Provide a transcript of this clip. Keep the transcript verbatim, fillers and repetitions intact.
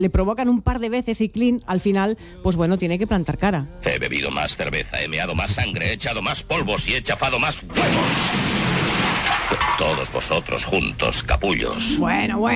le provocan un par de veces y Clint, al final, pues bueno, tiene que plantar cara. He bebido más cerveza, he meado más sangre, he echado más polvos y he chafado más huevos. Todos vosotros juntos, capullos. Bueno, bueno.